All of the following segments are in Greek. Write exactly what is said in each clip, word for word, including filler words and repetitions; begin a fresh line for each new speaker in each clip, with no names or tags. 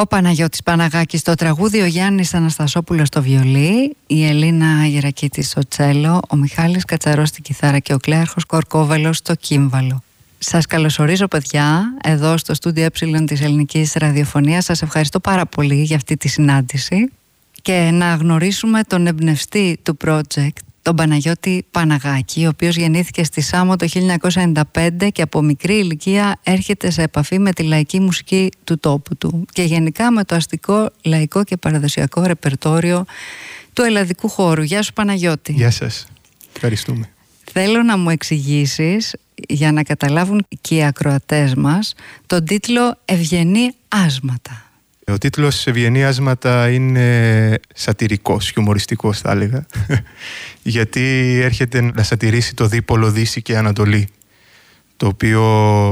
Ο Παναγιώτης Παναγάκης στο τραγούδι, ο Γιάννης Αναστασόπουλος στο βιολί, η Ελίνα Γερακίτη στο τσέλο, ο Μιχάλης Κατσαρός στην κιθάρα και ο Κλέαρχος Κορκόβελος στο κύμβαλο. Σας καλωσορίζω, παιδιά, εδώ στο στούντιο Ε της Ελληνικής Ραδιοφωνίας. Σας ευχαριστώ πάρα πολύ για αυτή τη συνάντηση και να γνωρίσουμε τον εμπνευστή του project, τον Παναγιώτη Παναγάκη, ο οποίος γεννήθηκε στη Σάμο το χίλια εννιακόσια ενενήντα πέντε και από μικρή ηλικία έρχεται σε επαφή με τη λαϊκή μουσική του τόπου του και γενικά με το αστικό, λαϊκό και παραδοσιακό ρεπερτόριο του ελλαδικού χώρου. Γεια σου, Παναγιώτη.
Γεια σας. Ευχαριστούμε.
Θέλω να μου εξηγήσεις, για να καταλάβουν και οι ακροατές μας, τον τίτλο «Ευγενή άσματα».
Ο τίτλος «Ευγενή άσματα» είναι σατιρικός, χιουμοριστικός θα έλεγα, γιατί έρχεται να σατυρίσει το δίπολο Δύση και Ανατολή, το οποίο,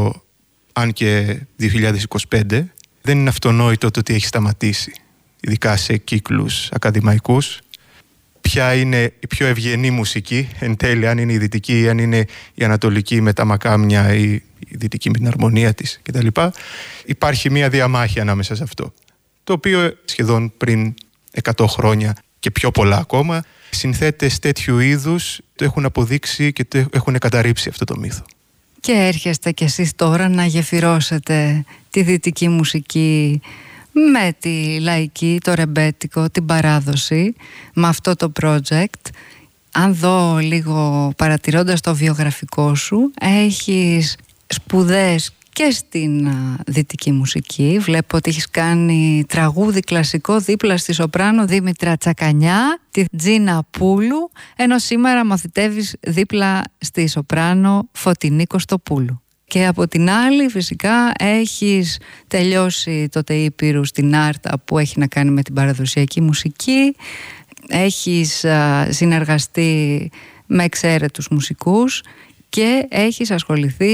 αν και δύο χιλιάδες είκοσι πέντε, δεν είναι αυτονόητο το ότι έχει σταματήσει, ειδικά σε κύκλους ακαδημαϊκούς. Ποια είναι η πιο ευγενή μουσική, εν τέλει, αν είναι η δυτική ή αν είναι η ανατολική με τα μακάμια ή η δυτική με την αρμονία της κτλ. Υπάρχει μια διαμάχη ανάμεσα σε αυτό, το οποίο σχεδόν πριν εκατό χρόνια και πιο πολλά ακόμα, συνθέτες τέτοιου είδους το έχουν αποδείξει και το έχουν καταρρύψει αυτό το μύθο.
Και έρχεστε κι εσείς τώρα να γεφυρώσετε τη δυτική μουσική με τη λαϊκή, το ρεμπέτικο, την παράδοση, με αυτό το project. Αν δω λίγο, παρατηρώντας το βιογραφικό σου, έχεις σπουδές και στην δυτική μουσική. Βλέπω ότι έχεις κάνει τραγούδι κλασικό δίπλα στη σοπράνο Δήμητρα Τσακανιά, τη Τζίνα Πούλου, ενώ σήμερα μαθητεύεις δίπλα στη σοπράνο Φωτεινή Κωστοπούλου. Και από την άλλη φυσικά έχεις τελειώσει το ΤΕΙΠΙΡΟΥ στην Άρτα, που έχει να κάνει με την παραδοσιακή μουσική. Έχεις α, συνεργαστεί με εξαίρετους μουσικούς και έχεις ασχοληθεί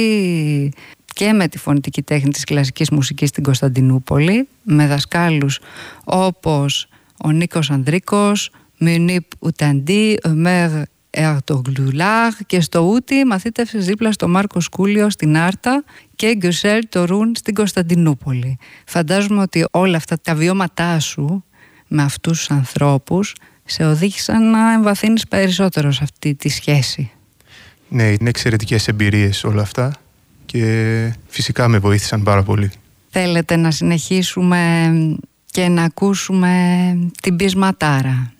και με τη φωνητική τέχνη της κλασικής μουσικής στην Κωνσταντινούπολη, με δασκάλους όπως ο Νίκος Ανδρίκος, Μιουνίπ Ουταντί, Ομέρ Ερτογλουλάρ, και στο Ούτι μαθήτευσες δίπλα στο Μάρκο Σκούλιο στην Άρτα και Γκιουσέλ Τορούν στην Κωνσταντινούπολη. Φαντάζομαι ότι όλα αυτά τα βιώματά σου με αυτούς τους ανθρώπους σε οδήγησαν να εμβαθύνεις περισσότερο σε αυτή τη σχέση.
Ναι, είναι εξαιρετικές εμπειρίες όλα αυτά και φυσικά με βοήθησαν πάρα πολύ.
Θέλετε να συνεχίσουμε και να ακούσουμε την πεισματάρα?